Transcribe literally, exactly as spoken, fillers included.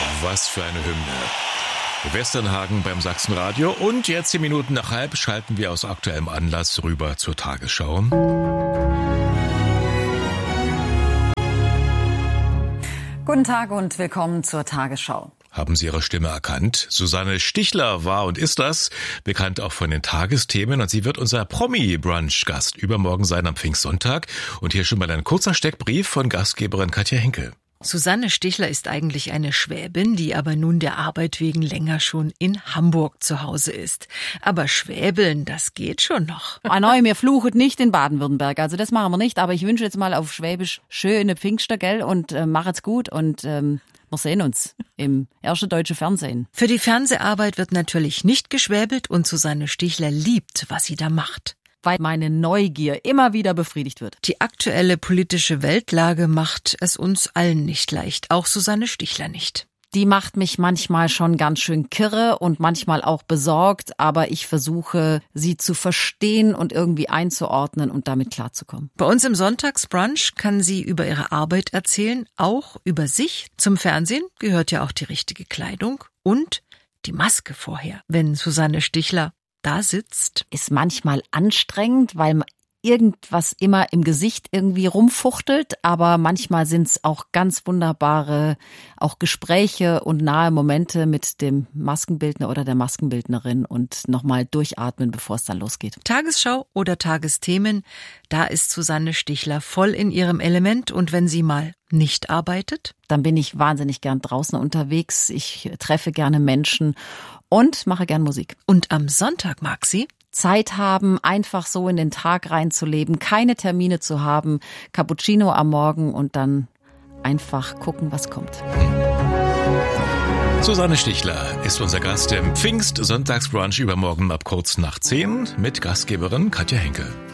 Was für eine Hymne. Westernhagen beim Sachsenradio. Und jetzt zehn Minuten nach halb schalten wir aus aktuellem Anlass rüber zur Tagesschau. Guten Tag und willkommen zur Tagesschau. Haben Sie Ihre Stimme erkannt? Susanne Stichler war und ist das, bekannt auch von den Tagesthemen. Und sie wird unser Promi-Brunch-Gast übermorgen sein am Pfingstsonntag. Und hier schon mal ein kurzer Steckbrief von Gastgeberin Katja Henkel. Susanne Stichler ist eigentlich eine Schwäbin, die aber nun der Arbeit wegen länger schon in Hamburg zu Hause ist. Aber Schwäbeln, das geht schon noch. Ah nein, wir fluchen nicht in Baden-Württemberg, also das machen wir nicht. Aber ich wünsche jetzt mal auf Schwäbisch schöne Pfingster, gell, und äh, machet's gut und ähm, wir sehen uns im ersten deutschen Fernsehen. Für die Fernseharbeit wird natürlich nicht geschwäbelt und Susanne Stichler liebt, was sie da macht. Weil meine Neugier immer wieder befriedigt wird. Die aktuelle politische Weltlage macht es uns allen nicht leicht, auch Susanne Stichler nicht. Die macht mich manchmal schon ganz schön kirre und manchmal auch besorgt, aber ich versuche, sie zu verstehen und irgendwie einzuordnen und damit klarzukommen. Bei uns im Sonntagsbrunch kann sie über ihre Arbeit erzählen, auch über sich. Zum Fernsehen gehört ja auch die richtige Kleidung und die Maske vorher, wenn Susanne Stichler da sitzt. Ist manchmal anstrengend, weil irgendwas immer im Gesicht irgendwie rumfuchtelt, aber manchmal sind es auch ganz wunderbare auch Gespräche und nahe Momente mit dem Maskenbildner oder der Maskenbildnerin und nochmal durchatmen, bevor es dann losgeht. Tagesschau oder Tagesthemen, da ist Susanne Stichler voll in ihrem Element und wenn sie mal nicht arbeitet? Dann bin ich wahnsinnig gern draußen unterwegs, ich treffe gerne Menschen und mache gern Musik. Und am Sonntag mag sie Zeit haben, einfach so in den Tag reinzuleben, keine Termine zu haben, Cappuccino am Morgen und dann einfach gucken, was kommt. Susanne Stichler ist unser Gast im Pfingst-Sonntagsbrunch übermorgen ab kurz nach zehn mit Gastgeberin Katja Henkel.